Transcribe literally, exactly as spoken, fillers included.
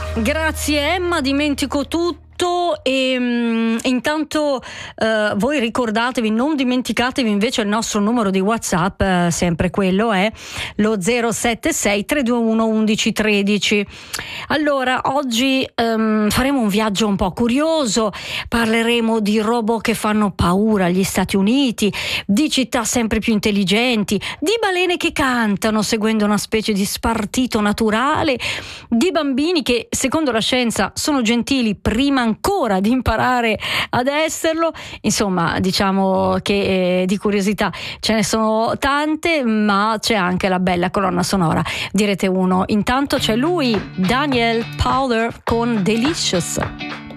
Grazie Emma, dimentico tutto. E um, intanto uh, voi ricordatevi, non dimenticatevi invece il nostro numero di WhatsApp, uh, sempre quello è lo zero sette sei tre due uno undici tredici. Allora oggi um, faremo un viaggio un po' curioso, parleremo di robot che fanno paura agli Stati Uniti, di città sempre più intelligenti, di balene che cantano seguendo una specie di spartito naturale, di bambini che secondo la scienza sono gentili prima ancora di imparare ad esserlo. Insomma, diciamo che eh, di curiosità ce ne sono tante, ma c'è anche la bella colonna sonora. Direte uno, intanto c'è lui, Daniel Powder con Delicious.